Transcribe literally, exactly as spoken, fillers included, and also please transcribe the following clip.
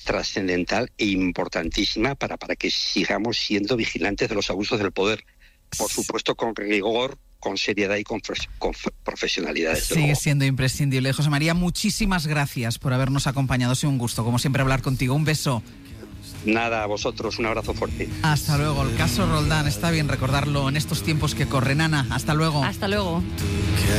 trascendental e importantísima para, para que sigamos siendo vigilantes de los abusos del poder. Por supuesto, con rigor, con seriedad y con, con profesionalidad. Sigue luego. siendo imprescindible. José María, muchísimas gracias por habernos acompañado. Ha sido un gusto, como siempre, hablar contigo. Un beso. Nada, a vosotros, un abrazo fuerte. Hasta luego. El caso Roldán, está bien recordarlo en estos tiempos que corren. Ana, hasta luego. Hasta luego.